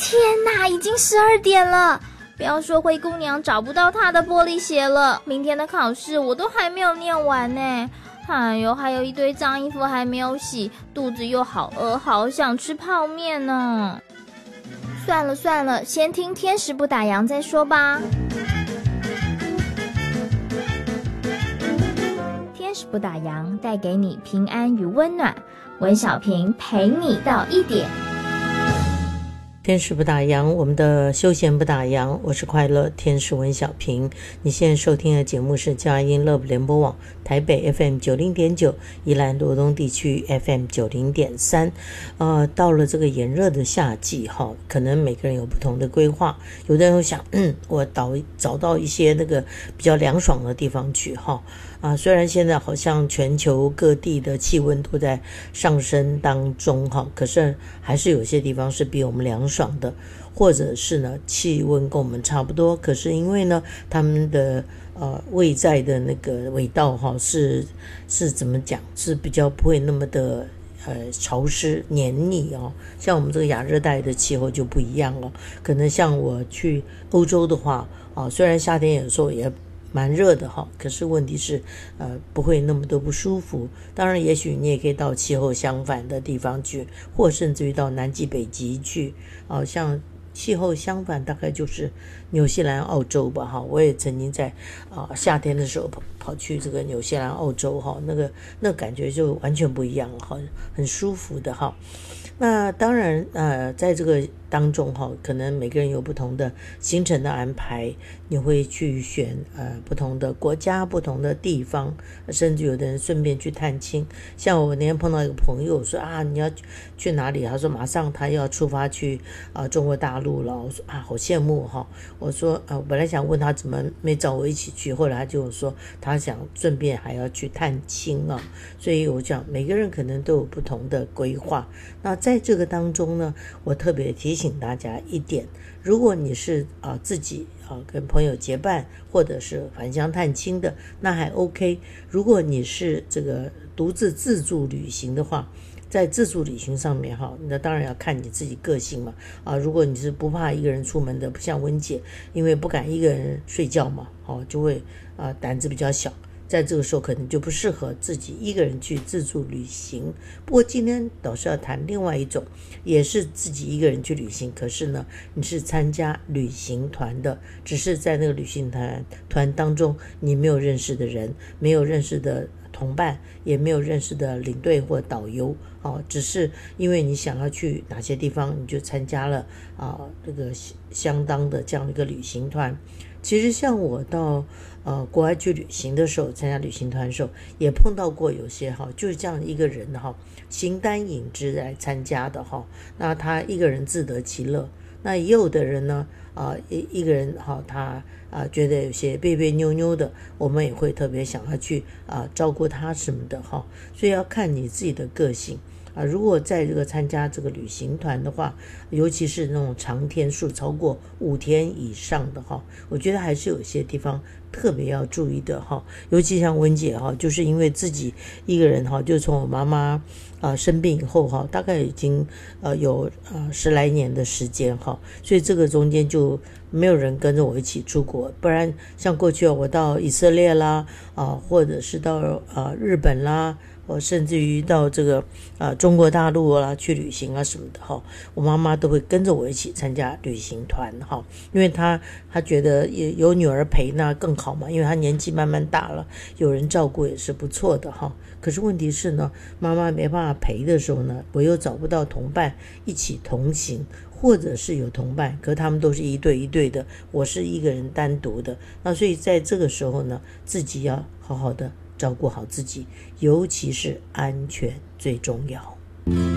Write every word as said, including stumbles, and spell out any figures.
天哪，已经十二点了！不要说灰姑娘找不到她的玻璃鞋了，明天的考试我都还没有念完呢。哎呦，还有一堆脏衣服还没有洗，肚子又好饿，好想吃泡面呢。算了算了，先听天使不打烊再说吧。天使不打烊，带给你平安与温暖。文小平陪你到一点。 天使不打烊，我们的休闲不打烊，我是快乐天使文小平。你现在收听的节目是佳音 Love 联播网台北 F M 九零点九，宜兰罗东地区 F M 九零点三。呃，到了这个炎热的夏季哈，可能每个人有不同的规划。有的人会想，嗯，我找找到一些那个比较凉爽的地方去哈。啊，虽然现在好像全球各地的气温都在上升当中哈，可是还是有些地方是比我们凉爽的，或者是呢气温跟我们差不多，可是因为呢他们的呃位在的那个纬道哈是是怎么讲，是比较不会那么的呃潮湿黏腻哦，像我们这个亚热带的气候就不一样哦。可能像我去欧洲的话啊，虽然夏天有时候也蛮热的哈，可是问题是呃不会那么多不舒服。当然也许你也可以到气候相反的地方去，或甚至于到南极北极去啊，像气候相反大概就是纽西兰澳洲吧哈。我也曾经在啊夏天的时候跑跑去这个纽西兰澳洲哈，那个那感觉就完全不一样哈，很舒服的哈。那当然呃在这个当中哈，可能每个人有不同的行程的安排，你会去选呃不同的国家、不同的地方，甚至有的人顺便去探亲。像我那天碰到一个朋友说啊，你要去哪里？他说马上他要出发去啊、呃、中国大陆了。我说啊，好羡慕哈。我说呃，本来想问他怎么没找我一起去，后来他就说他想顺便还要去探亲啊。所以我讲每个人可能都有不同的规划。那在这个当中呢，我特别提醒大家一点，如果你是啊、呃、自己啊跟朋友结伴，或者是返乡探亲的，那还 OK。如果你是这个独自自助旅行的话，在自助旅行上面哈，那当然要看你自己个性嘛啊。如果你是不怕一个人出门的，不像温姐，因为不敢一个人睡觉嘛，哦，就会啊胆子比较小。在这个时候可能就不适合自己一个人去自助旅行。不过今天倒是要谈另外一种，也是自己一个人去旅行，可是呢你是参加旅行团的，只是在那个旅行团团当中你没有认识的人，没有认识的同伴，也没有认识的领队或导游哦，只是因为你想要去哪些地方，你就参加了啊这个相当的这样的一个旅行团。其实像我到呃国外去旅行的时候，参加旅行团的时候，也碰到过有些哈，就是这样一个人哈，形单影只来参加的哈。那他一个人自得其乐，那也有的人呢啊、呃、一一个人哈，他啊、呃、觉得有些别别扭扭的，我们也会特别想要去啊、呃、照顾他什么的哈。所以要看你自己的个性。啊，如果在这个参加这个旅行团的话，尤其是那种长天数超过五天以上的哈，我觉得还是有些地方特别要注意的哈。尤其像文姐哈，就是因为自己一个人哈，就从我妈妈啊、呃、生病以后哈，大概已经呃有呃十来年的时间哈，所以这个中间就没有人跟着我一起出国。不然像过去我到以色列啦啊、呃，或者是到呃日本啦。我甚至于到这个啊、呃、中国大陆啦去旅行啊什么的哈，我妈妈都会跟着我一起参加旅行团哈，因为她她觉得有有女儿陪那更好嘛，因为她年纪慢慢大了，有人照顾也是不错的哈。可是问题是呢，妈妈没办法陪的时候呢，我又找不到同伴一起同行，或者是有同伴，可是他们都是一对一对的，我是一个人单独的。那所以在这个时候呢，自己要好好的照顾好自己，尤其是安全最重要。